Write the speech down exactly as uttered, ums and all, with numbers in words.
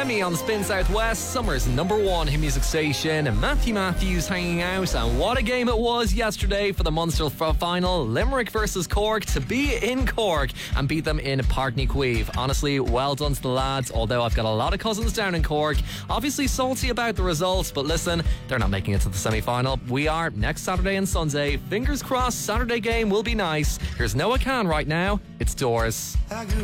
Remy on Spin Southwest, Summer's number one hit music station, and Matthew Matthews hanging out. And what a game it was yesterday for the Munster final. Limerick versus Cork, to be in Cork and beat them in Páirc Ní Chaoimh. Honestly, well done to the lads, although I've got a lot of cousins down in Cork. Obviously salty about the results, but listen, they're not making it to the semi-final. We are next Saturday and Sunday. Fingers crossed, Saturday game will be nice. Here's Noah Khan right now. It's Doors.